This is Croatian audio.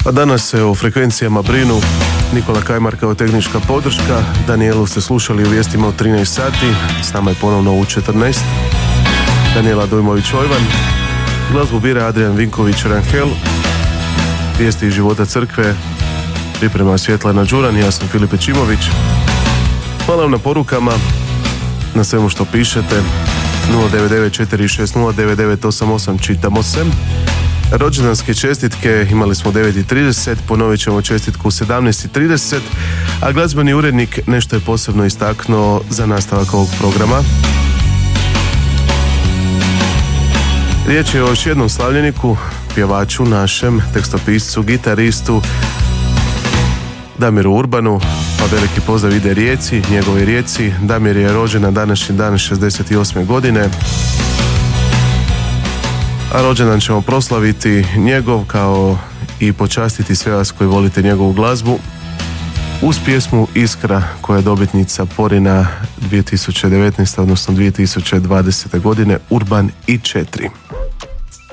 A danas se o frekvencijama brinu Nikola Kajmar kao tehnička podrška. Danijelu ste slušali u vijestima u 13 sati. S nama je ponovno u 14. Danijela Dujmović-Ojvan. Glazbu bira Adrian Vinković-Ranhel. Vijesti iz života crkve priprema Svjetlana Đuran. Ja sam Filip Čimović. Hvala vam na porukama, na svemu što pišete. 099-460-9988, čitamo se. Rođendanske čestitke imali smo 9:30, ponovit ćemo čestitku u 17:30, a glazbeni urednik nešto je posebno istaknuo za nastavak ovog programa. Riječ je o još jednom slavljeniku, pjevaču našem, tekstopiscu, gitaristu Damiru Urbanu, pa veliki pozdrav ide Rijeci, njegovoj Rijeci. Damir je rođen na današnji dan 68. godine, a rođendan ćemo proslaviti njegov kao i počastiti sve vas koji volite njegovu glazbu uz pjesmu Iskra, koja je dobitnica Porina 2019. odnosno 2020. godine, Urban i 4.